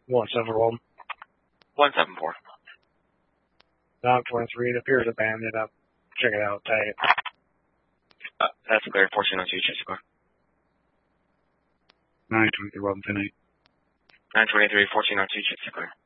171. 174. Dog 23, it appears abandoned. Up. Check it out, tag it. That's clear. 1402, check the car. 923, 110. 923, 1402, check the car.